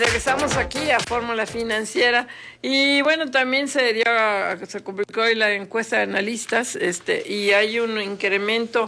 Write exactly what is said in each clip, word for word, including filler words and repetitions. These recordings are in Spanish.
Regresamos aquí a Fórmula Financiera y bueno, también se dio, a, se publicó hoy la encuesta de analistas este y hay un incremento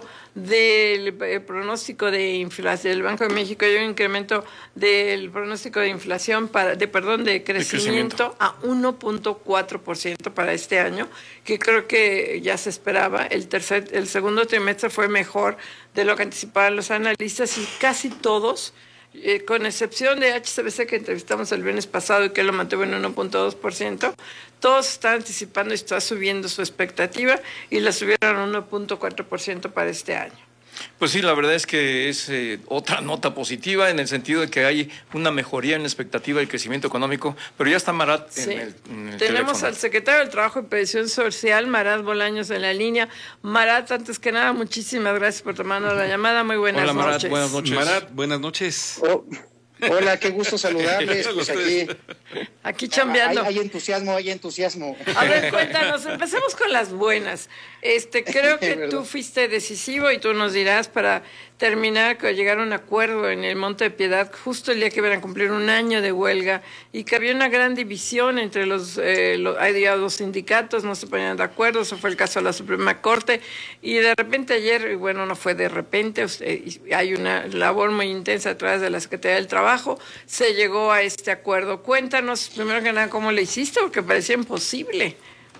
del pronóstico de inflación del Banco de México, hay un incremento del pronóstico de inflación para de perdón de crecimiento, de crecimiento. a uno punto cuatro por ciento para este año, que creo que ya se esperaba. El tercer el segundo trimestre fue mejor de lo que anticipaban los analistas y casi todos, Eh, con excepción de H S B C que entrevistamos el viernes pasado y que lo mantuvo en uno punto dos por ciento, todos están anticipando y está subiendo su expectativa y la subieron a uno punto cuatro por ciento para este año. Pues sí, la verdad es que es eh, otra nota positiva en el sentido de que hay una mejoría en la expectativa del crecimiento económico, pero ya está Marat sí. en el, en el Tenemos teléfono. Al secretario del Trabajo y Previsión Social, Marat Bolaños, en la línea. Marat, antes que nada, muchísimas gracias por tomarnos la llamada. Muy buenas Hola, Marat, noches. buenas noches. Marat, buenas noches. Oh, hola, qué gusto saludarles. Pues aquí, aquí chambeando. Hay, hay entusiasmo, hay entusiasmo. A ver, cuéntanos, empecemos con las buenas. Este, creo que tú fuiste decisivo y tú nos dirás para terminar, que llegar a un acuerdo en el Monte de Piedad justo el día que iban a cumplir un año de huelga y que había una gran división entre los, eh, los hay ya dos sindicatos, no se ponían de acuerdo, eso fue el caso de la Suprema Corte y de repente ayer, y bueno, no fue de repente, usted, hay una labor muy intensa a través de la Secretaría del Trabajo, se llegó a este acuerdo. Cuéntanos, primero que nada, cómo le hiciste, porque parecía imposible.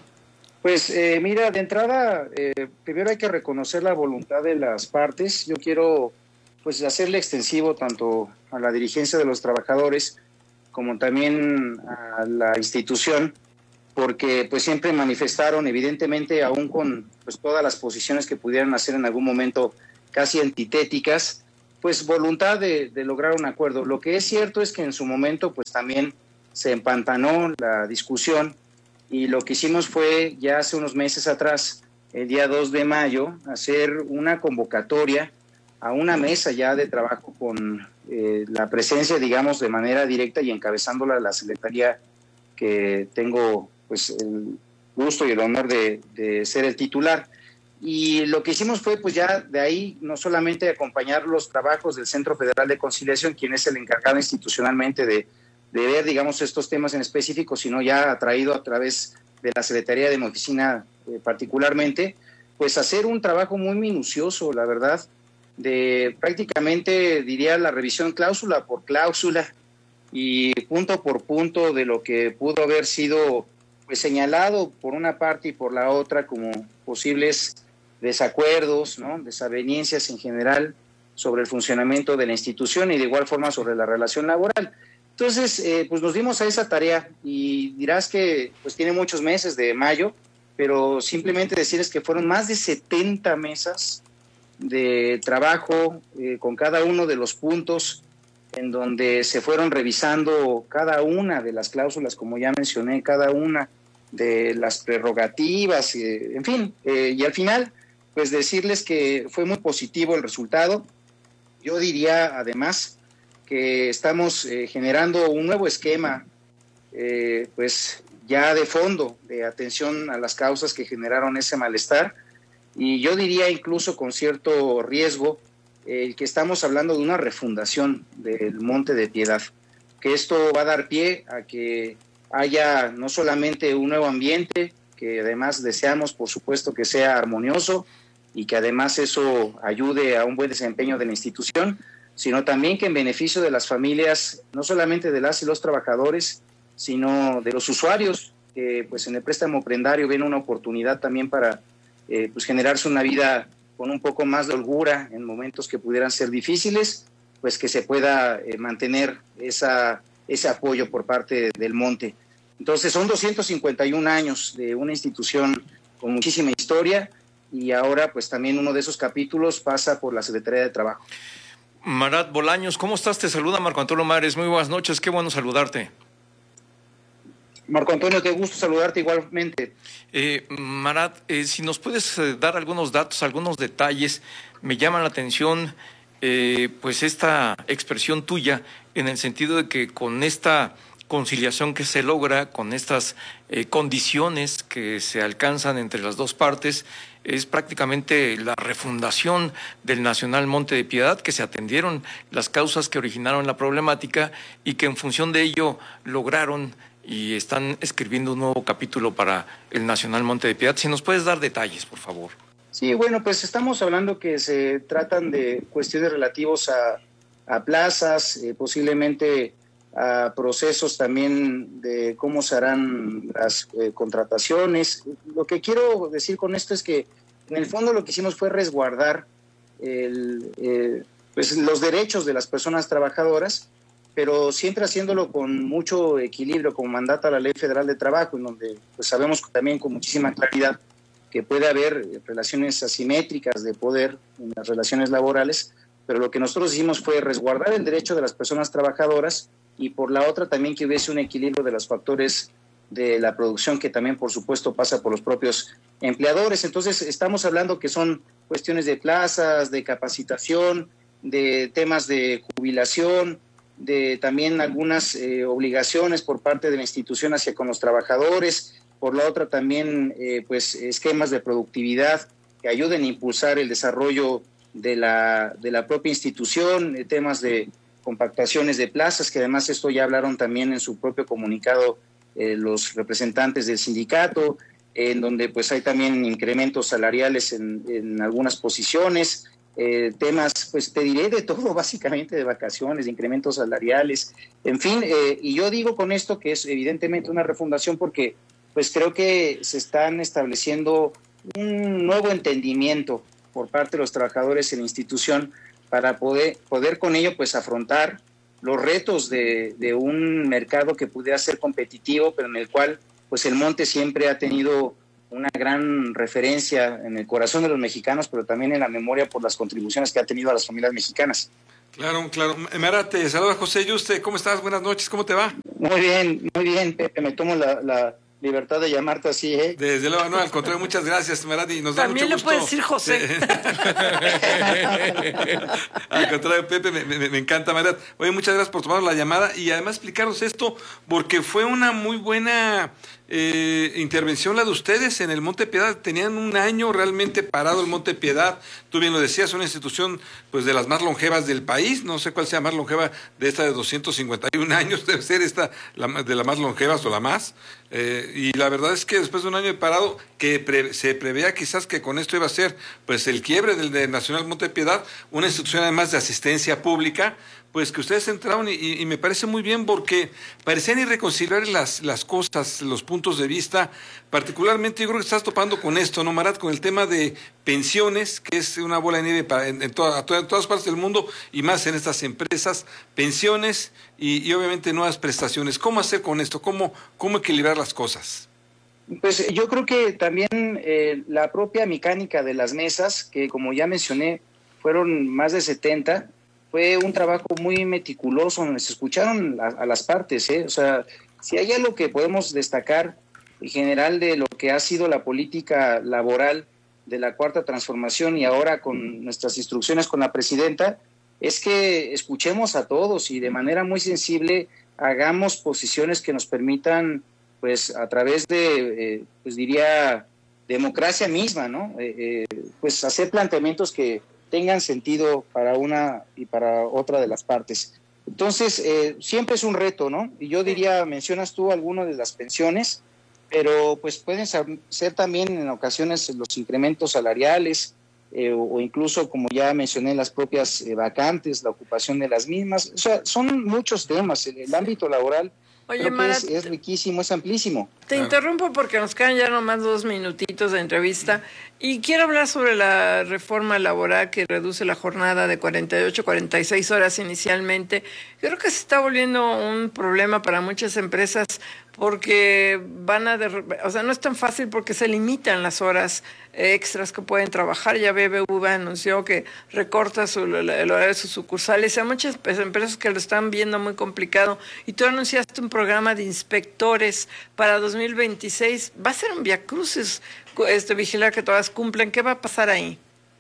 Pues eh, mira, de entrada, eh, primero hay que reconocer la voluntad de las partes. Yo quiero pues hacerle extensivo tanto a la dirigencia de los trabajadores como también a la institución, porque pues siempre manifestaron, evidentemente, aún con pues todas las posiciones que pudieran hacer en algún momento casi antitéticas, pues voluntad de, de lograr un acuerdo. Lo que es cierto es que en su momento pues también se empantanó la discusión. Y lo que hicimos fue, ya hace unos meses atrás, el día dos de mayo, hacer una convocatoria a una mesa ya de trabajo con eh, la presencia, digamos, de manera directa y encabezándola la secretaría que tengo pues el gusto y el honor de, de ser el titular. Y lo que hicimos fue, pues ya de ahí, no solamente acompañar los trabajos del Centro Federal de Conciliación, quien es el encargado institucionalmente de de ver, digamos, estos temas en específico, sino ya atraído a través de la Secretaría de mi oficina eh, particularmente, pues hacer un trabajo muy minucioso, la verdad, de prácticamente, diría, la revisión cláusula por cláusula y punto por punto de lo que pudo haber sido pues señalado por una parte y por la otra como posibles desacuerdos, ¿no?, desavenencias en general sobre el funcionamiento de la institución y de igual forma sobre la relación laboral. Entonces, eh, pues nos dimos a esa tarea y dirás que pues tiene muchos meses de mayo, pero simplemente decirles que fueron más de setenta mesas de trabajo eh, con cada uno de los puntos en donde se fueron revisando cada una de las cláusulas, como ya mencioné, cada una de las prerrogativas, eh, en fin, eh, y al final, pues decirles que fue muy positivo el resultado. Yo diría además que estamos eh, generando un nuevo esquema, eh, pues ya de fondo, de atención a las causas que generaron ese malestar, y yo diría incluso con cierto riesgo, eh, que estamos hablando de una refundación del Monte de Piedad, que esto va a dar pie a que haya no solamente un nuevo ambiente, que además deseamos, por supuesto, que sea armonioso, y que además eso ayude a un buen desempeño de la institución, sino también que en beneficio de las familias, no solamente de las y los trabajadores, sino de los usuarios, que pues en el préstamo prendario ven una oportunidad también para eh, pues generarse una vida con un poco más de holgura en momentos que pudieran ser difíciles, pues que se pueda eh, mantener esa, ese apoyo por parte del Monte. Entonces son doscientos cincuenta y un años de una institución con muchísima historia y ahora pues también uno de esos capítulos pasa por la Secretaría de Trabajo. Marat Bolaños, ¿cómo estás? Te saluda Marco Antonio Mares. Muy buenas noches, qué bueno saludarte. Marco Antonio, qué gusto saludarte igualmente. Eh, Marat, eh, si nos puedes eh, dar algunos datos, algunos detalles, me llama la atención eh, pues esta expresión tuya en el sentido de que con esta conciliación que se logra, con estas eh, condiciones que se alcanzan entre las dos partes, es prácticamente la refundación del Nacional Monte de Piedad, que se atendieron las causas que originaron la problemática y que en función de ello lograron y están escribiendo un nuevo capítulo para el Nacional Monte de Piedad. Si nos puedes dar detalles, por favor. Sí, bueno, pues estamos hablando que se tratan de cuestiones relativos a, a plazas, eh, posiblemente a procesos también de cómo se harán las eh, contrataciones. Lo que quiero decir con esto es que en el fondo lo que hicimos fue resguardar el, eh, pues los derechos de las personas trabajadoras, pero siempre haciéndolo con mucho equilibrio, como mandata la Ley Federal de Trabajo, en donde pues sabemos también con muchísima claridad que puede haber relaciones asimétricas de poder en las relaciones laborales, pero lo que nosotros hicimos fue resguardar el derecho de las personas trabajadoras y por la otra también que hubiese un equilibrio de los factores de la producción, que también por supuesto pasa por los propios empleadores. Entonces estamos hablando que son cuestiones de plazas, de capacitación, de temas de jubilación, de también algunas eh, obligaciones por parte de la institución hacia con los trabajadores, por la otra también eh, pues esquemas de productividad que ayuden a impulsar el desarrollo de la, de la propia institución, eh, temas de compactaciones de plazas, que además esto ya hablaron también en su propio comunicado eh, los representantes del sindicato, eh, en donde pues hay también incrementos salariales en, en algunas posiciones, Eh, temas, pues te diré de todo, básicamente de vacaciones, de incrementos salariales, en fin, eh, y yo digo con esto que es evidentemente una refundación porque pues creo que se están estableciendo un nuevo entendimiento por parte de los trabajadores en la institución para poder, poder con ello pues afrontar los retos de, de un mercado que pudiera ser competitivo, pero en el cual pues el monte siempre ha tenido una gran referencia en el corazón de los mexicanos, pero también en la memoria por las contribuciones que ha tenido a las familias mexicanas. Claro, claro. Marat, te saluda José Yuste. ¿Cómo estás? Buenas noches. ¿Cómo te va? Muy bien, muy bien, Pepe. Me tomo la, la libertad de llamarte así, ¿eh? Desde luego, no, al contrario, muchas gracias, Marat, y nos da También mucho le gusto. puedes decir José. Al contrario, Pepe, me, me, me encanta, Marat. Oye, muchas gracias por tomar la llamada y además explicarnos esto, porque fue una muy buena eh, intervención la de ustedes en el Monte Piedad. Tenían un año realmente parado el Monte Piedad. Tú bien lo decías, una institución pues de las más longevas del país. No sé cuál sea más longeva de esta de doscientos cincuenta y un años, debe ser esta la, de las más longevas o la más. Eh, y la verdad es que después de un año de parado, que pre, se preveía quizás que con esto iba a ser pues el quiebre del de Nacional Monte Piedad, una institución además de asistencia pública, pues que ustedes entraron y, y me parece muy bien porque parecían irreconciliables las, las cosas, los puntos de vista. Particularmente yo creo que estás topando con esto, ¿no, Marat? Con el tema de pensiones, que es una bola de nieve para, en, en, toda, en todas partes del mundo y más en estas empresas, pensiones y, y obviamente nuevas prestaciones. ¿Cómo hacer con esto? ¿Cómo, cómo equilibrar las cosas? Pues yo creo que también eh, la propia mecánica de las mesas, que como ya mencioné, fueron más de setenta, fue un trabajo muy meticuloso, donde se escucharon a, a las partes, ¿eh? O sea, si hay algo que podemos destacar en general de lo que ha sido la política laboral de la Cuarta Transformación y ahora con nuestras instrucciones con la presidenta, es que escuchemos a todos y de manera muy sensible hagamos posiciones que nos permitan, pues a través de, eh, pues diría, democracia misma, ¿no? Eh, eh, pues hacer planteamientos que tengan sentido para una y para otra de las partes. Entonces, eh, siempre es un reto, ¿no? Y yo diría, mencionas tú alguno de las pensiones, pero pues pueden ser también en ocasiones los incrementos salariales eh, o, o incluso, como ya mencioné, las propias eh, vacantes, la ocupación de las mismas. O sea, son muchos temas. El, el ámbito laboral Oye, creo que Marat, es, es riquísimo, es amplísimo. Te Claro. interrumpo porque nos quedan ya nomás dos minutitos de entrevista y quiero hablar sobre la reforma laboral que reduce la jornada de cuarenta y ocho a cuarenta y seis horas inicialmente. Creo que se está volviendo un problema para muchas empresas porque van a, de, o sea, no es tan fácil porque se limitan las horas extras que pueden trabajar. Ya B B V anunció que recorta su, el horario de sus sucursales. Hay muchas empresas que lo están viendo muy complicado y tú anunciaste un programa de inspectores para dos mil veintiséis. Va a ser un viacrucis este, vigilar que todas cumplen. ¿Qué va a pasar ahí?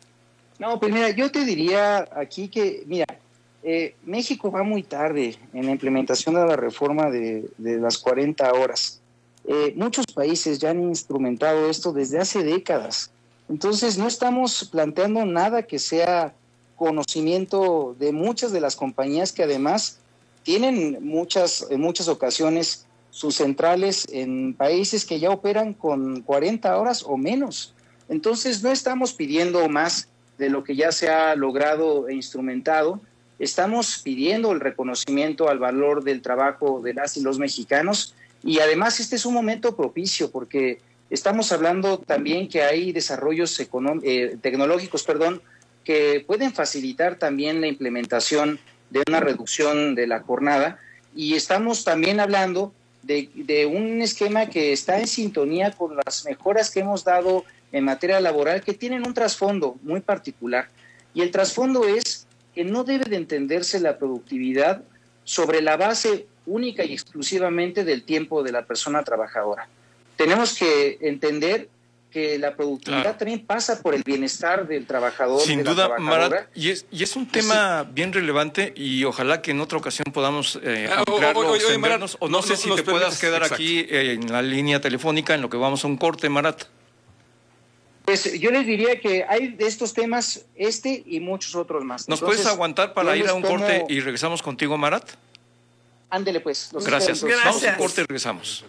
No, pues mira, yo te diría aquí que, mira, eh, México va muy tarde en la implementación de la reforma de, de las cuarenta horas. Eh, muchos países ya han instrumentado esto desde hace décadas. Entonces no estamos planteando nada que sea conocimiento de muchas de las compañías que además tienen muchas, en muchas ocasiones sus centrales en países que ya operan con cuarenta horas o menos. Entonces no estamos pidiendo más de lo que ya se ha logrado e instrumentado. Estamos pidiendo el reconocimiento al valor del trabajo de las y los mexicanos, y además este es un momento propicio porque estamos hablando también que hay desarrollos económ- eh, tecnológicos, perdón, que pueden facilitar también la implementación de una reducción de la jornada, y estamos también hablando de, de un esquema que está en sintonía con las mejoras que hemos dado en materia laboral, que tienen un trasfondo muy particular, y el trasfondo es que no debe de entenderse la productividad sobre la base única y exclusivamente del tiempo de la persona trabajadora. Tenemos que entender que la productividad claro. también pasa por el bienestar del trabajador. Sin de duda, la trabajadora. Marat, y es, y es un tema sí. bien relevante, y ojalá que en otra ocasión podamos eh, ah, ampliarlo, o, o, o, extendernos, o no, no sé no, si no, te puedas quedar exacto. aquí eh, en la línea telefónica en lo que vamos a un corte, Marat. Pues yo les diría que hay de estos temas este y muchos otros más. ¿Nos Entonces, puedes aguantar para ir a un tomo... corte y regresamos contigo, Marat? Ándele pues. Gracias. Gracias. Vamos a un corte y regresamos.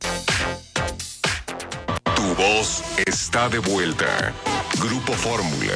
Tu voz está de vuelta. Grupo Fórmula.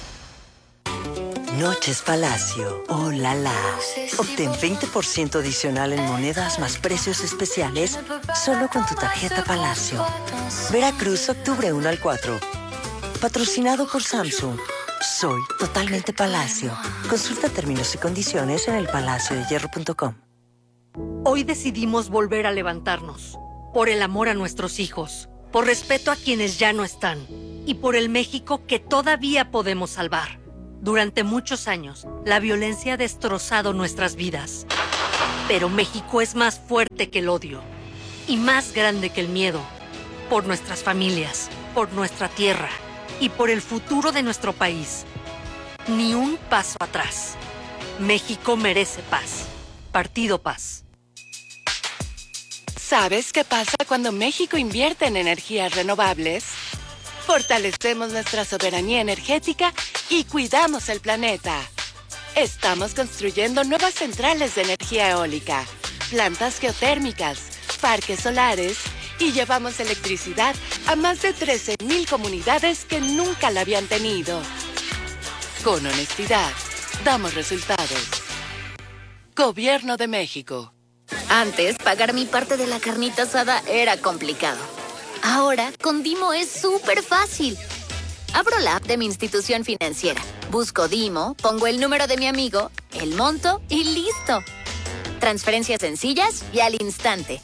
Noches Palacio. Oh, la, la. Obtén veinte por ciento adicional en monedas más precios especiales solo con tu tarjeta Palacio. Veracruz, octubre uno al cuatro. Patrocinado por Samsung. Soy totalmente Palacio. Consulta términos y condiciones en el palacio de hierro punto com. Hoy decidimos volver a levantarnos. Por el amor a nuestros hijos. Por respeto a quienes ya no están. Y por el México que todavía podemos salvar. Durante muchos años, la violencia ha destrozado nuestras vidas. Pero México es más fuerte que el odio. Y más grande que el miedo. Por nuestras familias, por nuestra tierra y por el futuro de nuestro país. Ni un paso atrás. México merece paz. Partido Paz. ¿Sabes qué pasa cuando México invierte en energías renovables? Fortalecemos nuestra soberanía energética y cuidamos el planeta. Estamos construyendo nuevas centrales de energía eólica, plantas geotérmicas, parques solares y llevamos electricidad a más de trece mil comunidades que nunca la habían tenido. Con honestidad, damos resultados. Gobierno de México. Antes, pagar mi parte de la carnita asada era complicado. Ahora, con Dimo es súper fácil. Abro la app de mi institución financiera, busco Dimo, pongo el número de mi amigo, el monto y listo. Transferencias sencillas y al instante.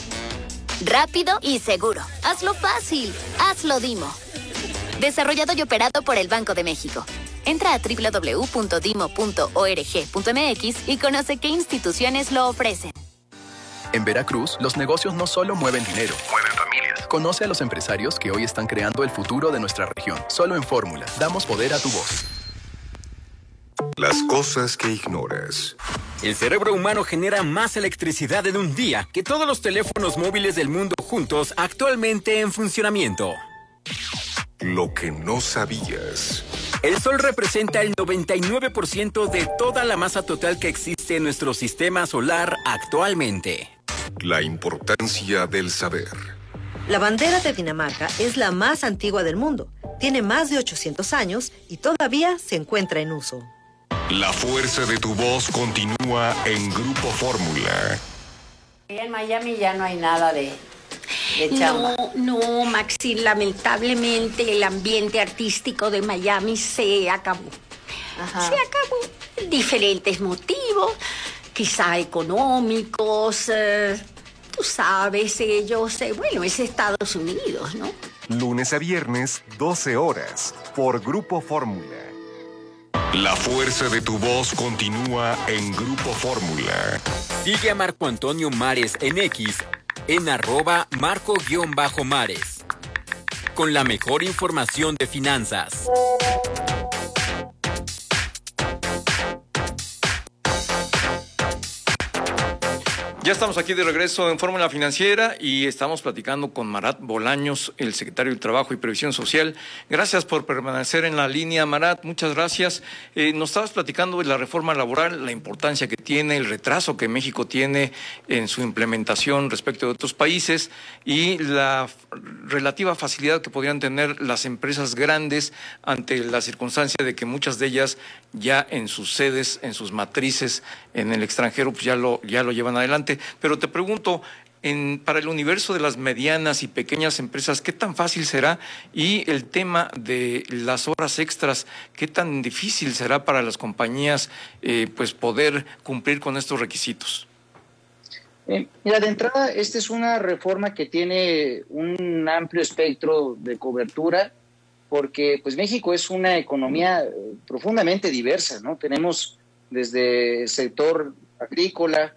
Rápido y seguro. Hazlo fácil. Hazlo Dimo. Desarrollado y operado por el Banco de México. Entra a doble u doble u doble u punto dimo punto org punto m x y conoce qué instituciones lo ofrecen. En Veracruz, los negocios no solo mueven dinero, mueven familias. Conoce a los empresarios que hoy están creando el futuro de nuestra región. Solo en Fórmula, damos poder a tu voz. Las cosas que ignoras. El cerebro humano genera más electricidad en un día que todos los teléfonos móviles del mundo juntos actualmente en funcionamiento. Lo que no sabías. El Sol representa el noventa y nueve por ciento de toda la masa total que existe en nuestro sistema solar actualmente. La importancia del saber. La bandera de Dinamarca es la más antigua del mundo. Tiene más de ochocientos años y todavía se encuentra en uso. La fuerza de tu voz continúa en Grupo Fórmula. En Miami ya no hay nada de, de chamba. No, no, Maxi, lamentablemente el ambiente artístico de Miami se acabó. Ajá. Se acabó. Diferentes motivos, quizá económicos, eh, tú sabes, ellos, eh, bueno, es Estados Unidos, ¿no? Lunes a viernes, doce horas, por Grupo Fórmula. La fuerza de tu voz continúa en Grupo Fórmula. Sigue a Marco Antonio Mares en X, en arroba marco-mares. Con la mejor información de finanzas. Ya estamos aquí de regreso en Fórmula Financiera y estamos platicando con Marat Bolaños, el secretario del Trabajo y Previsión Social. Gracias por permanecer en la línea, Marat, muchas gracias. Eh, nos estabas platicando de la reforma laboral, la importancia que tiene, el retraso que México tiene en su implementación respecto de otros países y la relativa facilidad que podrían tener las empresas grandes ante la circunstancia de que muchas de ellas ya en sus sedes, en sus matrices en el extranjero, pues ya lo, ya lo llevan adelante. Pero te pregunto, en, para el universo de las medianas y pequeñas empresas, ¿qué tan fácil será? Y el tema de las horas extras, ¿qué tan difícil será para las compañías eh, pues poder cumplir con estos requisitos? Eh, mira, de entrada, esta es una reforma que tiene un amplio espectro de cobertura, porque pues México es una economía profundamente diversa, ¿no? Tenemos desde el sector agrícola,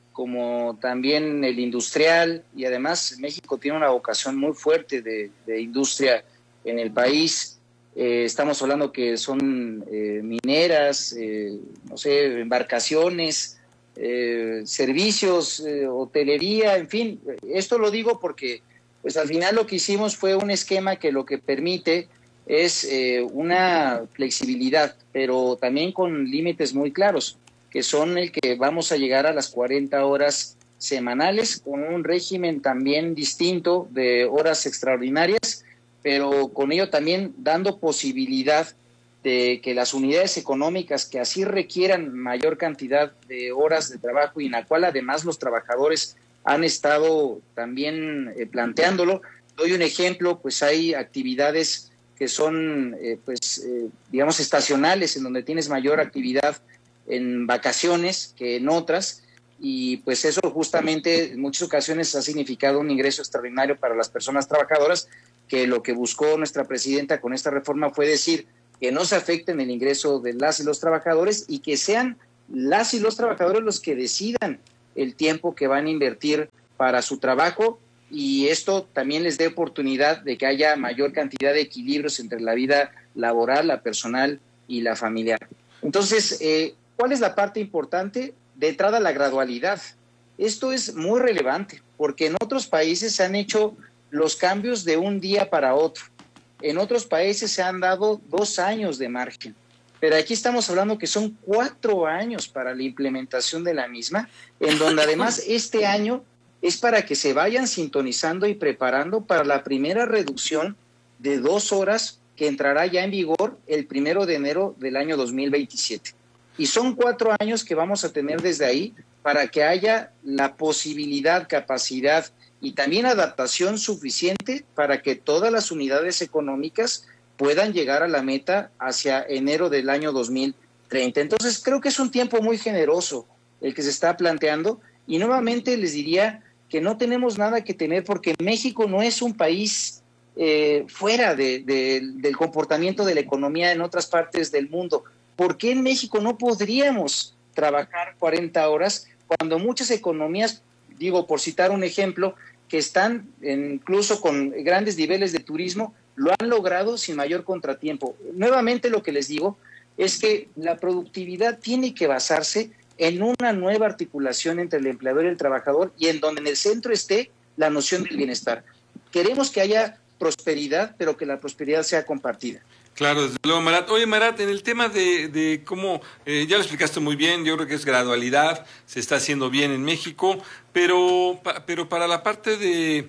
como también el industrial, y además México tiene una vocación muy fuerte de, de industria en el país. Eh, estamos hablando que son eh, mineras, eh, no sé, embarcaciones, eh, servicios, eh, hotelería, en fin. Esto lo digo porque pues al final lo que hicimos fue un esquema que lo que permite es eh, una flexibilidad, pero también con límites muy claros, que son el que vamos a llegar a las cuarenta horas semanales, con un régimen también distinto de horas extraordinarias, pero con ello también dando posibilidad de que las unidades económicas que así requieran mayor cantidad de horas de trabajo y en la cual además los trabajadores han estado también eh, planteándolo. Doy un ejemplo, pues hay actividades que son, eh, pues, eh, digamos, estacionales, en donde tienes mayor actividad en vacaciones que en otras, y pues eso justamente en muchas ocasiones ha significado un ingreso extraordinario para las personas trabajadoras, que lo que buscó nuestra presidenta con esta reforma fue decir que no se afecten el ingreso de las y los trabajadores y que sean las y los trabajadores los que decidan el tiempo que van a invertir para su trabajo, y esto también les dé oportunidad de que haya mayor cantidad de equilibrios entre la vida laboral, la personal y la familiar. Entonces, eh, ¿cuál es la parte importante? De entrada, la gradualidad. Esto es muy relevante porque en otros países se han hecho los cambios de un día para otro. En otros países se han dado dos años de margen. Pero aquí estamos hablando que son cuatro años para la implementación de la misma, en donde además este año es para que se vayan sintonizando y preparando para la primera reducción de dos horas que entrará ya en vigor el primero de enero del año dos mil veintisiete. Y son cuatro años que vamos a tener desde ahí para que haya la posibilidad, capacidad y también adaptación suficiente para que todas las unidades económicas puedan llegar a la meta hacia enero del año dos mil treinta. Entonces creo que es un tiempo muy generoso el que se está planteando, y nuevamente les diría que no tenemos nada que temer porque México no es un país eh, fuera de, de, del comportamiento de la economía en otras partes del mundo. ¿Por qué en México no podríamos trabajar cuarenta horas cuando muchas economías, digo por citar un ejemplo, que están en, incluso con grandes niveles de turismo, lo han logrado sin mayor contratiempo? Nuevamente lo que les digo es que la productividad tiene que basarse en una nueva articulación entre el empleador y el trabajador, y en donde en el centro esté la noción del bienestar. Queremos que haya prosperidad, pero que la prosperidad sea compartida. Claro, desde luego, Marat. Oye, Marat, en el tema de, de cómo, eh, ya lo explicaste muy bien, yo creo que es gradualidad, se está haciendo bien en México, pero, pa, pero para la parte de,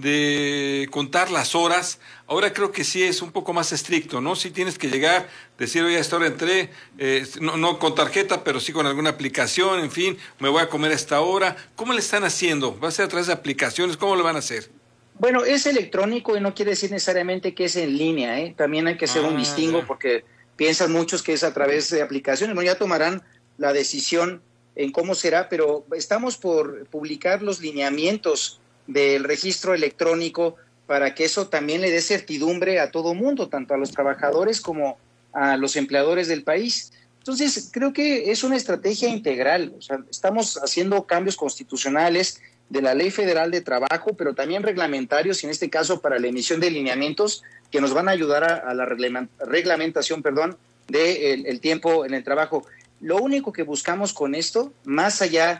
de contar las horas, ahora creo que sí es un poco más estricto, ¿no? Sí tienes que llegar, decir, oye, a esta hora entré, eh, no, no con tarjeta, pero sí con alguna aplicación, en fin, me voy a comer a esta hora. ¿Cómo le están haciendo? ¿Va a ser a través de aplicaciones? ¿Cómo lo van a hacer? Bueno, es electrónico y no quiere decir necesariamente que es en línea, ¿eh? También hay que hacer ah, un distingo ya. Porque piensan muchos que es a través de aplicaciones. Bueno, ya tomarán la decisión en cómo será, pero estamos por publicar los lineamientos del registro electrónico para que eso también le dé certidumbre a todo mundo, tanto a los trabajadores como a los empleadores del país. Entonces, creo que es una estrategia integral. O sea, estamos haciendo cambios constitucionales de la Ley Federal de Trabajo, pero también reglamentarios, y en este caso para la emisión de lineamientos que nos van a ayudar a, a la reglamentación, perdón, del de el tiempo en el trabajo. Lo único que buscamos con esto, más allá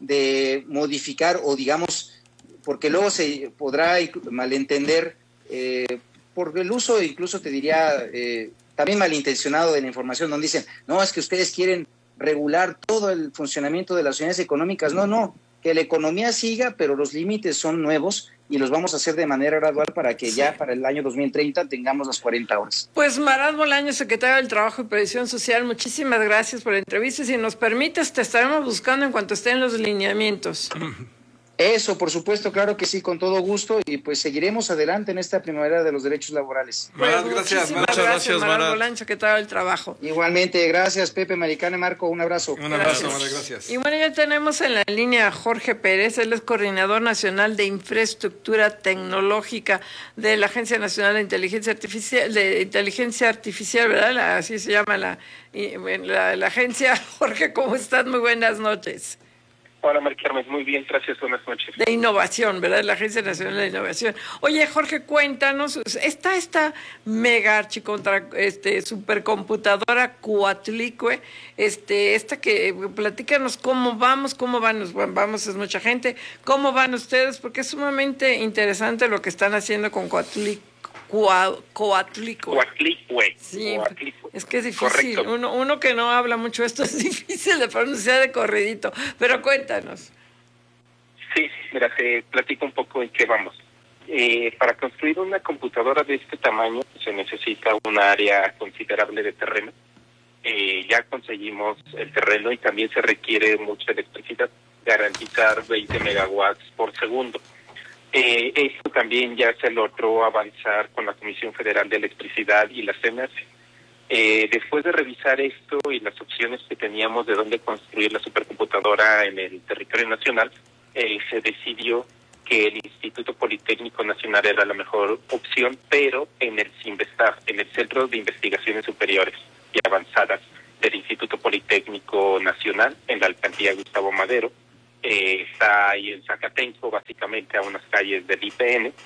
de modificar o digamos, porque luego se podrá malentender eh, por el uso, incluso te diría, eh, también malintencionado de la información, donde dicen, no, es que ustedes quieren regular todo el funcionamiento de las unidades económicas. No, no, que la economía siga, pero los límites son nuevos y los vamos a hacer de manera gradual para que sí. ya para el año dos mil treinta tengamos las cuarenta horas. Pues Marat Bolaños, secretario del Trabajo y Previsión Social, muchísimas gracias por la entrevista. Si nos permites, te estaremos buscando en cuanto estén los lineamientos. Eso, por supuesto, claro que sí, con todo gusto, y pues seguiremos adelante en esta primavera de los derechos laborales. Pues, Marat, gracias. Muchas Marat. gracias, Marat Bolaños, secretario del Trabajo. Igualmente, gracias, Pepe, Maricana, Marco, un abrazo. Un abrazo, Marat, gracias. Y bueno, ya tenemos en la línea a Jorge Pérez, él es coordinador nacional de infraestructura tecnológica de la Agencia Nacional de Inteligencia Artificial, de Inteligencia Artificial, ¿verdad? La, así se llama la, la, la agencia. Jorge, ¿cómo estás? Muy buenas noches. Hola, María Carmen, muy bien, gracias, buenas noches. De innovación, ¿verdad? La Agencia Nacional de Innovación. Oye, Jorge, cuéntanos, está esta mega archicontra, este, supercomputadora Coatlicue, este, esta que, platícanos cómo vamos, cómo van, vamos, es mucha gente, cómo van ustedes, porque es sumamente interesante lo que están haciendo con Coatlicue. Coatlicue. Coatlicue. Sí, Coatlicue. Es que es difícil. Uno, uno que no habla mucho esto es difícil de pronunciar de corridito. Pero cuéntanos. Sí, mira, te platico un poco en qué vamos. Eh, para construir una computadora de este tamaño se necesita un área considerable de terreno. Eh, ya conseguimos el terreno y también se requiere mucha electricidad, garantizar veinte megawatts por segundo. Eh, esto también ya se logró avanzar con la Comisión Federal de Electricidad y la C E M E R S. Eh, después de revisar esto y las opciones que teníamos de dónde construir la supercomputadora en el territorio nacional, eh, se decidió que el Instituto Politécnico Nacional era la mejor opción, pero en el CINVESTAB, en el Centro de Investigaciones Superiores y Avanzadas del Instituto Politécnico Nacional, en la alcaldía Gustavo Madero. Eh, está ahí en Zacatenco, básicamente a unas calles del I P N.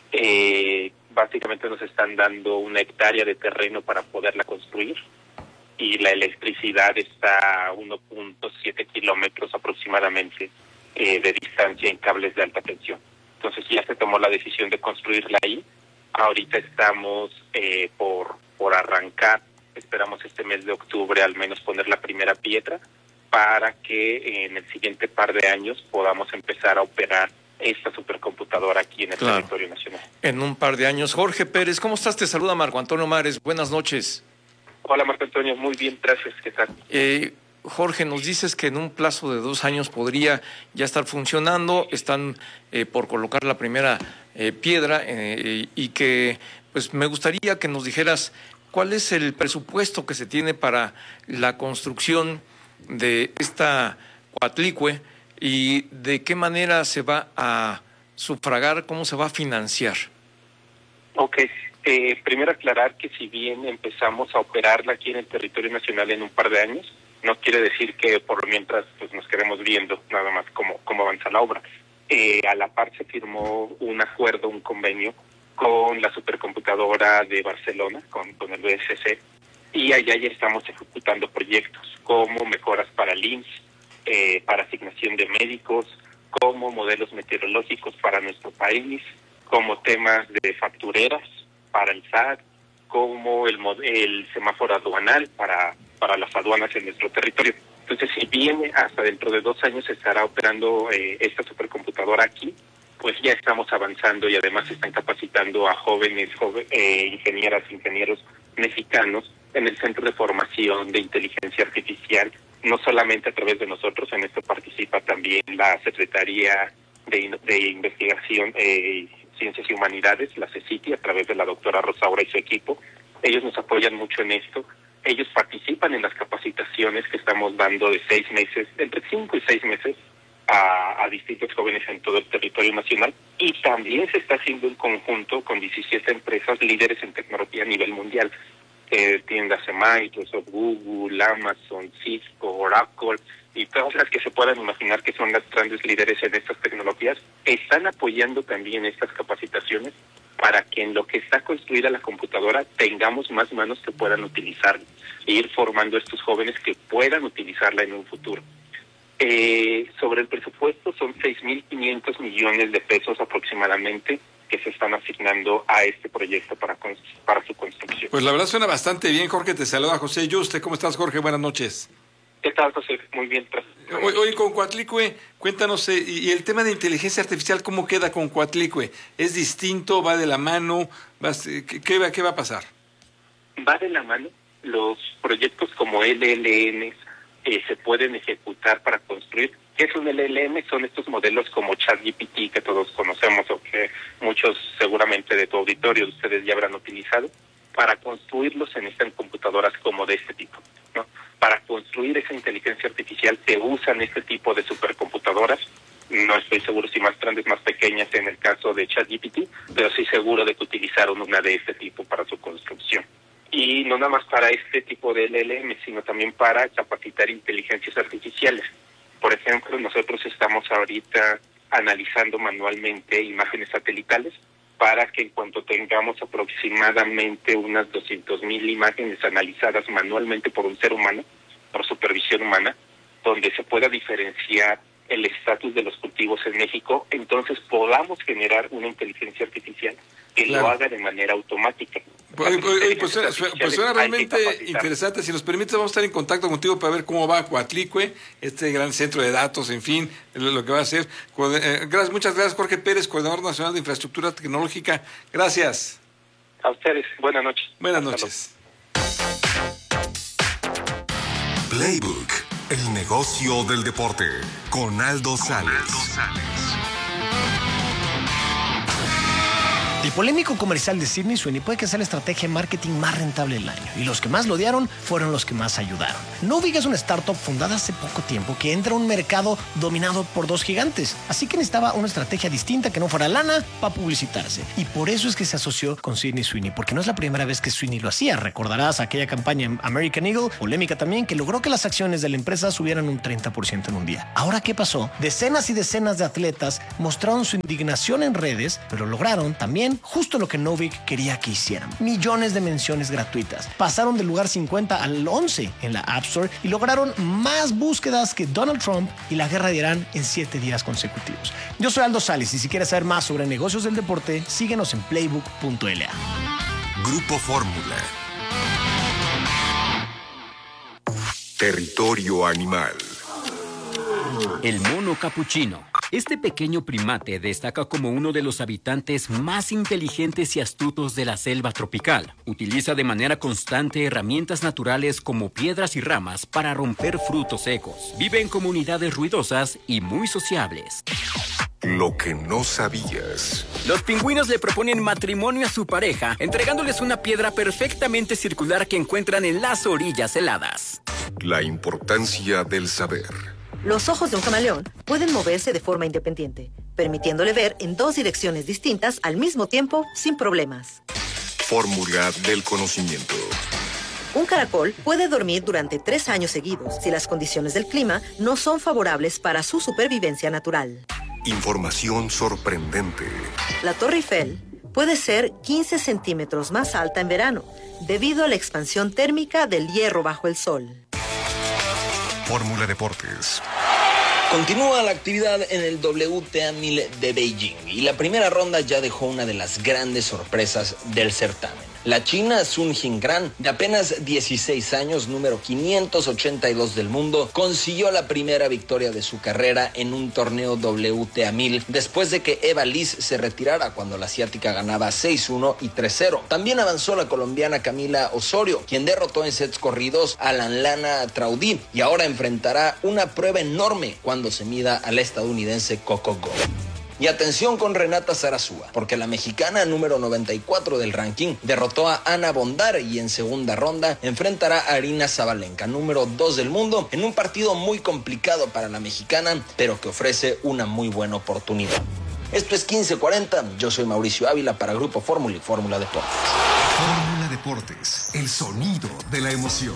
Eh, básicamente nos están dando una hectárea de terreno para poderla construir y la electricidad está a uno punto siete kilómetros aproximadamente eh, de distancia en cables de alta tensión. Entonces ya se tomó la decisión de construirla ahí. Ahorita estamos eh, por, por arrancar, esperamos este mes de octubre al menos poner la primera piedra, para que en el siguiente par de años podamos empezar a operar esta supercomputadora aquí en el claro. territorio nacional. En un par de años. Jorge Pérez, ¿cómo estás? Te saluda Marco Antonio Mares. Buenas noches. Hola, Marco Antonio. Muy bien, gracias. ¿Qué tal? Eh, Jorge, nos dices que en un plazo de dos años podría ya estar funcionando. Están eh, por colocar la primera eh, piedra eh, y que pues me gustaría que nos dijeras cuál es el presupuesto que se tiene para la construcción de esta Coatlicue y de qué manera se va a sufragar, cómo se va a financiar. Ok, eh, primero aclarar que si bien empezamos a operarla aquí en el territorio nacional en un par de años, no quiere decir que por lo mientras pues nos quedemos viendo nada más cómo, cómo avanza la obra. Eh, a la par se firmó un acuerdo, un convenio con la supercomputadora de Barcelona, con, con el B S C, y allá ya estamos ejecutando proyectos como mejoras para el I M S S, eh, para asignación de médicos, como modelos meteorológicos para nuestro país, como temas de factureras para el S A T, como el, el semáforo aduanal para, para las aduanas en nuestro territorio. Entonces, si bien hasta dentro de dos años se estará operando eh, esta supercomputadora aquí, pues ya estamos avanzando y además se están capacitando a jóvenes, joven, eh, ingenieras, ingenieros mexicanos en el Centro de Formación de Inteligencia Artificial, no solamente a través de nosotros, en esto participa también la Secretaría de, de Investigación, eh, Ciencias y Humanidades, la CECITI, a través de la doctora Rosaura y su equipo. Ellos nos apoyan mucho en esto. Ellos participan en las capacitaciones que estamos dando de seis meses, entre cinco y seis meses, a, a distintos jóvenes en todo el territorio nacional. Y también se está haciendo en conjunto con diecisiete empresas líderes en tecnología a nivel mundial. Eh, tiendas de Microsoft, Google, Amazon, Cisco, Oracle y todas las que se puedan imaginar que son las grandes líderes en estas tecnologías, están apoyando también estas capacitaciones para que en lo que está construida la computadora tengamos más manos que puedan utilizarla e ir formando a estos jóvenes que puedan utilizarla en un futuro. Eh, sobre el presupuesto son seis mil quinientos millones de pesos aproximadamente que se están asignando a este proyecto para, para su construcción. Pues la verdad suena bastante bien, Jorge. Te saluda José Yuste. ¿Cómo estás, Jorge? Buenas noches. ¿Qué tal, José? Muy bien. Hoy, hoy con Coatlicue, cuéntanos, eh, y el tema de inteligencia artificial, ¿cómo queda con Coatlicue? ¿Es distinto? ¿Va de la mano? ¿Vas, eh, qué, va, ¿Qué va a pasar? Va de la mano. Los proyectos como L L M eh, se pueden ejecutar para construir. ¿Qué es un L L M? Son estos modelos como ChatGPT que todos conocemos o que muchos seguramente de tu auditorio ustedes ya habrán utilizado. Para construirlos se necesitan computadoras como de este tipo, ¿no? Para construir esa inteligencia artificial se usan este tipo de supercomputadoras. No estoy seguro si más grandes, más pequeñas en el caso de ChatGPT, pero sí seguro de que utilizaron una de este tipo para su construcción. Y no nada más para este tipo de L L M, sino también para capacitar inteligencias artificiales. Por ejemplo, nosotros estamos ahorita analizando manualmente imágenes satelitales para que en cuanto tengamos aproximadamente unas doscientas mil imágenes analizadas manualmente por un ser humano, por supervisión humana, donde se pueda diferenciar el estatus de los cultivos en México, entonces podamos generar una inteligencia artificial que claro. lo haga de manera automática. Pues, pues, suena, pues suena realmente interesante. Si nos permite, vamos a estar en contacto contigo para ver cómo va Coatlicue, este gran centro de datos, en fin, lo que va a hacer. Gracias, muchas gracias, Jorge Pérez, Coordinador Nacional de Infraestructura Tecnológica. Gracias. A ustedes. Buenas noches. Buenas noches. Playbook, el negocio del deporte, con Aldo Sales. El polémico comercial de Sydney Sweeney puede que sea la estrategia de marketing más rentable del año, y los que más lo odiaron fueron los que más ayudaron. Novig es una startup fundada hace poco tiempo que entra a un mercado dominado por dos gigantes, así que necesitaba una estrategia distinta que no fuera lana para publicitarse, y por eso es que se asoció con Sydney Sweeney, porque no es la primera vez que Sweeney lo hacía. Recordarás aquella campaña en American Eagle, polémica también, que logró que las acciones de la empresa subieran un treinta por ciento en un día. Ahora, ¿qué pasó? Decenas y decenas de atletas mostraron su indignación en redes, pero lograron también justo lo que Novig quería que hicieran. Millones de menciones gratuitas. Pasaron del lugar cincuenta al once en la App Store y lograron más búsquedas que Donald Trump y la guerra de Irán en siete días consecutivos. Yo soy Aldo Sales y si quieres saber más sobre negocios del deporte, síguenos en playbook punto l a. Grupo Fórmula. Territorio animal. El mono capuchino. Este pequeño primate destaca como uno de los habitantes más inteligentes y astutos de la selva tropical. Utiliza de manera constante herramientas naturales como piedras y ramas para romper frutos secos. Vive en comunidades ruidosas y muy sociables. Lo que no sabías. Los pingüinos le proponen matrimonio a su pareja, entregándoles una piedra perfectamente circular que encuentran en las orillas heladas. La importancia del saber. Los ojos de un camaleón pueden moverse de forma independiente, permitiéndole ver en dos direcciones distintas al mismo tiempo sin problemas. Fórmula del conocimiento. Un caracol puede dormir durante tres años seguidos si las condiciones del clima no son favorables para su supervivencia natural. Información sorprendente. La Torre Eiffel puede ser quince centímetros más alta en verano, debido a la expansión térmica del hierro bajo el sol. Fórmula Deportes. Continúa la actividad en el W T A mil de Beijing y la primera ronda ya dejó una de las grandes sorpresas del certamen. La china Sun Jingran, de apenas dieciséis años, número quinientos ochenta y dos del mundo, consiguió la primera victoria de su carrera en un torneo W T A mil después de que Eva Liz se retirara cuando la asiática ganaba seis uno y tres cero. También avanzó la colombiana Camila Osorio, quien derrotó en sets corridos a Lanlana Traudí y ahora enfrentará una prueba enorme cuando se mida a la estadounidense Coco Gauff. Y atención con Renata Zarazúa, porque la mexicana número noventa y cuatro del ranking derrotó a Ana Bondar y en segunda ronda enfrentará a Arina Zabalenka, número dos del mundo, en un partido muy complicado para la mexicana, pero que ofrece una muy buena oportunidad. Esto es quince cuarenta, yo soy Mauricio Ávila para Grupo Fórmula y Fórmula Deportes. Fórmula Deportes, el sonido de la emoción.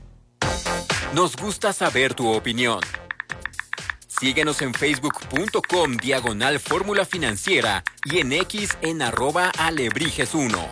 Nos gusta saber tu opinión. Síguenos en facebook punto com diagonal fórmula financiera y en X en arroba alebrijes uno.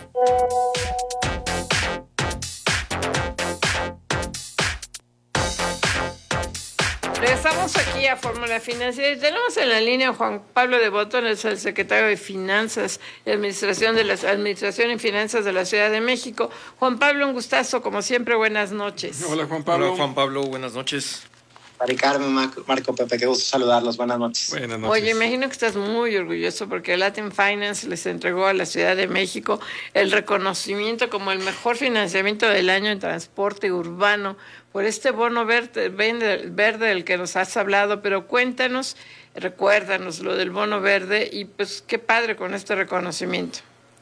Regresamos aquí a Fórmula Financiera y tenemos en la línea a Juan Pablo de Botón, es el secretario de Finanzas y Administración de la Administración y Finanzas de la Ciudad de México. Juan Pablo, un gustazo, como siempre, buenas noches. Hola, Juan Pablo. Hola, Juan Pablo, buenas noches. Mari Carmen, Marco, Marco, Pepe, qué gusto saludarlos. Buenas noches. Buenas noches. Oye, imagino que estás muy orgulloso porque Latin Finance les entregó a la Ciudad de México el reconocimiento como el mejor financiamiento del año en transporte urbano por este bono verde, verde del que nos has hablado, pero cuéntanos, recuérdanos lo del bono verde y pues qué padre con este reconocimiento.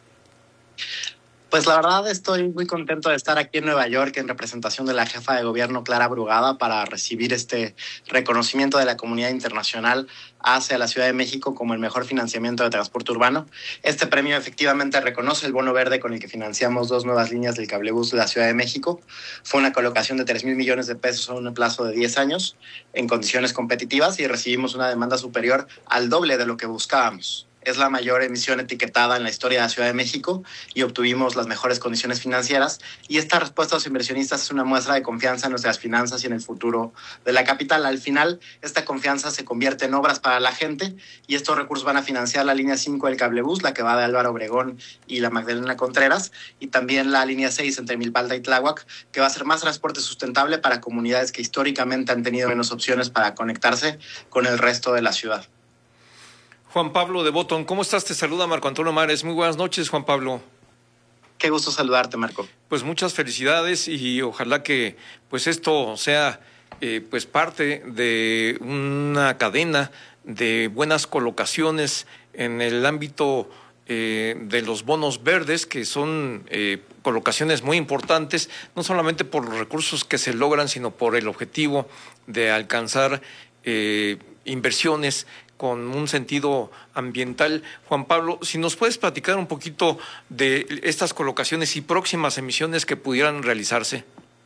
Pues la verdad estoy muy contento de estar aquí en Nueva York en representación de la jefa de gobierno Clara Brugada para recibir este reconocimiento de la comunidad internacional hacia la Ciudad de México como el mejor financiamiento de transporte urbano. Este premio efectivamente reconoce el bono verde con el que financiamos dos nuevas líneas del cablebús de la Ciudad de México. Fue una colocación de tres mil millones de pesos en un plazo de diez años en condiciones competitivas y recibimos una demanda superior al doble de lo que buscábamos. Es la mayor emisión etiquetada en la historia de la Ciudad de México y obtuvimos las mejores condiciones financieras. Y esta respuesta a los inversionistas es una muestra de confianza en nuestras finanzas y en el futuro de la capital. Al final, esta confianza se convierte en obras para la gente y estos recursos van a financiar la línea cinco del cablebús, la que va de Álvaro Obregón y la Magdalena Contreras, y también la línea seis entre Milpalta y Tláhuac, que va a ser más transporte sustentable para comunidades que históricamente han tenido menos opciones para conectarse con el resto de la ciudad. Juan Pablo de Botón, ¿cómo estás? Te saluda Marco Antonio Mares. Muy buenas noches, Juan Pablo. Qué gusto saludarte, Marco. Pues muchas felicidades y ojalá que pues esto sea eh, pues parte de una cadena de buenas colocaciones en el ámbito eh, de los bonos verdes, que son eh, colocaciones muy importantes, no solamente por los recursos que se logran, sino por el objetivo de alcanzar eh, inversiones con un sentido ambiental. Juan Pablo, si nos puedes platicar un poquito de estas colocaciones y próximas emisiones que pudieran realizarse.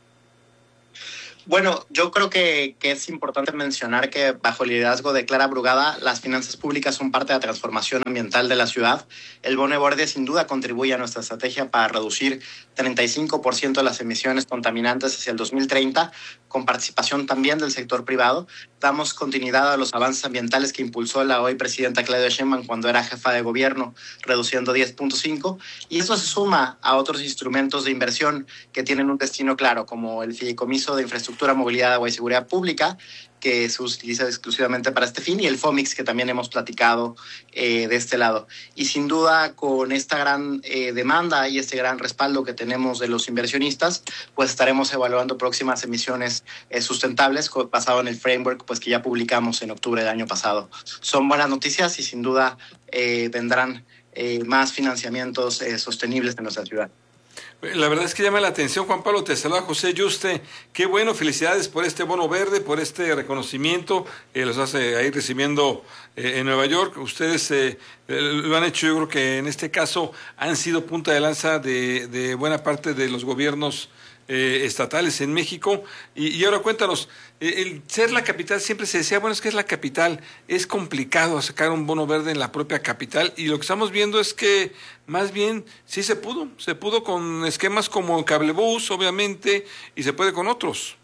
Bueno, yo creo que, que es importante mencionar que bajo el liderazgo de Clara Brugada, las finanzas públicas son parte de la transformación ambiental de la ciudad. El bono verde sin duda contribuye a nuestra estrategia para reducir treinta y cinco por ciento de las emisiones contaminantes hacia el dos mil treinta, con participación también del sector privado. Damos continuidad a los avances ambientales que impulsó la hoy presidenta Claudia Sheinbaum cuando era jefa de gobierno, reduciendo diez punto cinco, y eso se suma a otros instrumentos de inversión que tienen un destino claro, como el fideicomiso de infraestructura, movilidad, agua y seguridad pública, que se utiliza exclusivamente para este fin, y el FOMIX, que también hemos platicado eh, de este lado. Y sin duda, con esta gran eh, demanda y este gran respaldo que tenemos de los inversionistas, pues estaremos evaluando próximas emisiones eh, sustentables basado en el framework pues que ya publicamos en octubre del año pasado. Son buenas noticias y sin duda eh, vendrán eh, más financiamientos eh, sostenibles en nuestra ciudad. La verdad es que llama la atención, Juan Pablo. Te saluda José Yuste. Qué bueno, felicidades por este bono verde, por este reconocimiento. Eh, los hace ahí recibiendo eh, en Nueva York. Ustedes eh, lo han hecho, yo creo que en este caso han sido punta de lanza de, de buena parte de los gobiernos Eh, estatales en México. Y, y ahora cuéntanos, eh, el ser la capital, siempre se decía, bueno, es que es la capital, es complicado sacar un bono verde en la propia capital, y lo que estamos viendo es que más bien sí se pudo, se pudo con esquemas como Cablebús, obviamente, y se puede con otros.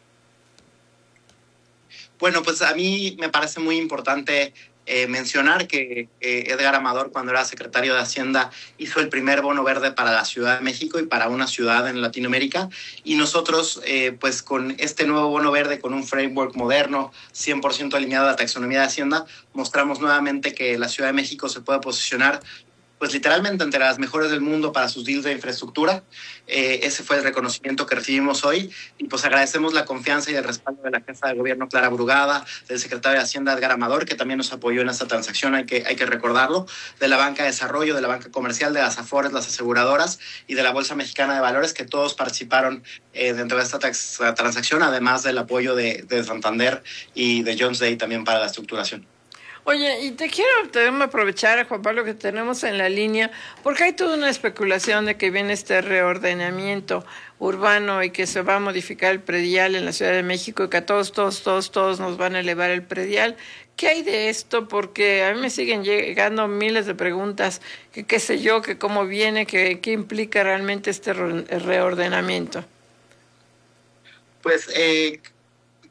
Bueno, pues a mí me parece muy importante Eh, mencionar que eh, Edgar Amador, cuando era secretario de Hacienda, hizo el primer bono verde para la Ciudad de México y para una ciudad en Latinoamérica, y nosotros eh, pues con este nuevo bono verde, con un framework moderno, cien por ciento alineado a la taxonomía de Hacienda, mostramos nuevamente que la Ciudad de México se puede posicionar pues literalmente entre las mejores del mundo para sus deals de infraestructura. Eh, ese fue el reconocimiento que recibimos hoy, y pues agradecemos la confianza y el respaldo de la jefa de gobierno Clara Brugada, del secretario de Hacienda Edgar Amador, que también nos apoyó en esta transacción, hay que, hay que recordarlo, de la banca de desarrollo, de la banca comercial, de las Afores, las aseguradoras y de la Bolsa Mexicana de Valores, que todos participaron eh, dentro de esta tax, transacción, además del apoyo de, de Santander y de Jones Day también para la estructuración. Oye, y te quiero tenemos aprovechar, Juan Pablo, que tenemos en la línea, porque hay toda una especulación de que viene este reordenamiento urbano y que se va a modificar el predial en la Ciudad de México y que a todos, todos, todos, todos nos van a elevar el predial. ¿Qué hay de esto? Porque a mí me siguen llegando miles de preguntas, que qué sé yo, que cómo viene, que qué implica realmente este re- reordenamiento. Pues... Eh...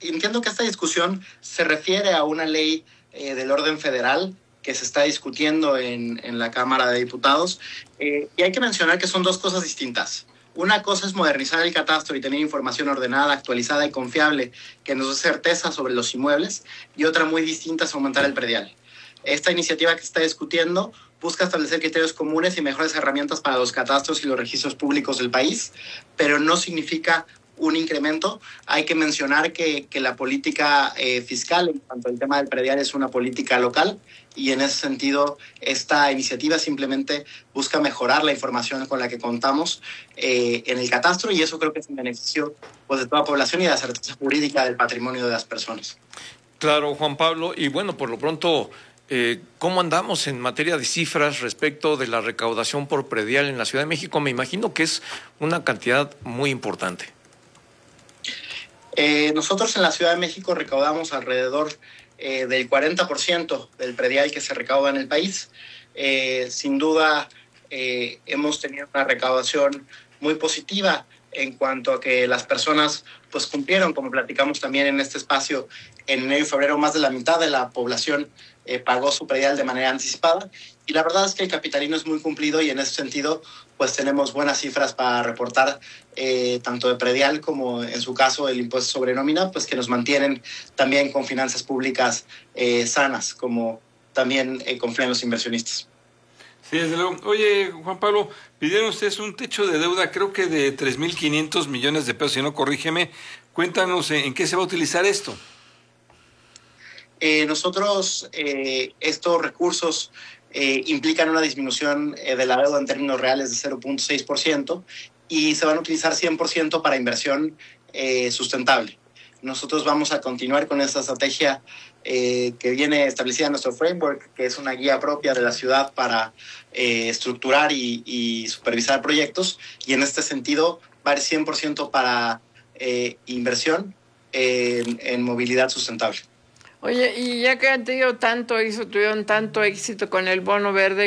entiendo que esta discusión se refiere a una ley eh, del orden federal que se está discutiendo en, en la Cámara de Diputados. Eh, y hay que mencionar que son dos cosas distintas. Una cosa es modernizar el catastro y tener información ordenada, actualizada y confiable que nos dé certeza sobre los inmuebles, y otra muy distinta es aumentar el predial. Esta iniciativa que se está discutiendo busca establecer criterios comunes y mejores herramientas para los catastros y los registros públicos del país, pero no significa un incremento. Hay que mencionar que, que la política eh, fiscal en cuanto al tema del predial es una política local, y en ese sentido esta iniciativa simplemente busca mejorar la información con la que contamos eh, en el catastro, y eso creo que es en beneficio pues, de toda la población y de la certeza jurídica del patrimonio de las personas. Claro, Juan Pablo, y bueno, por lo pronto, eh, ¿cómo andamos en materia de cifras respecto de la recaudación por predial en la Ciudad de México? Me imagino que es una cantidad muy importante. Eh, nosotros en la Ciudad de México recaudamos alrededor eh, del cuarenta por ciento del predial que se recauda en el país. Eh, sin duda eh, hemos tenido una recaudación muy positiva en cuanto a que las personas pues cumplieron, como platicamos también en este espacio, en enero y febrero más de la mitad de la población eh, pagó su predial de manera anticipada, y la verdad es que el capitalino es muy cumplido, y en ese sentido pues tenemos buenas cifras para reportar, eh, tanto de predial como en su caso el impuesto sobre nómina, pues que nos mantienen también con finanzas públicas eh, sanas, como también eh, confían los inversionistas. Sí, desde luego. Oye, Juan Pablo, pidieron ustedes un techo de deuda, creo que de tres mil quinientos millones de pesos, si no, corrígeme. Cuéntanos en qué se va a utilizar esto. Eh, nosotros, eh, estos recursos eh, implican una disminución eh, de la deuda en términos reales de cero punto seis por ciento, y se van a utilizar cien por ciento para inversión eh, sustentable. Nosotros vamos a continuar con esta estrategia eh, que viene establecida en nuestro framework, que es una guía propia de la ciudad para eh, estructurar y, y supervisar proyectos, y en este sentido va a ir cien por ciento para eh, inversión en, en movilidad sustentable. Oye, y ya que han tenido tanto éxito, tuvieron tanto éxito con el bono verde,